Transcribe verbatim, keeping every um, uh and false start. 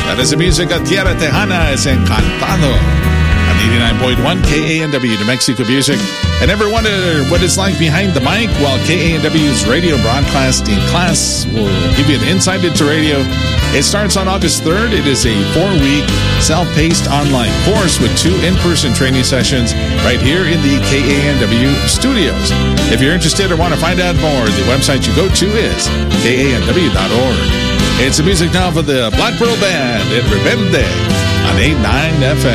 That is the music of Tierra Tejana. It's Encantado. On eighty-nine point one K A N W, New Mexico Music. And ever wonder what it's like behind the mic? Well, K A N W's radio broadcasting class will give you an insight into radio. It starts on August third. It is a four-week self-paced online course with two in-person training sessions right here in the K A N W studios. If you're interested or want to find out more, the website you go to is K A N W dot org. It's the music now for the Black Pearl Band in Rebelde on eighty-nine F M.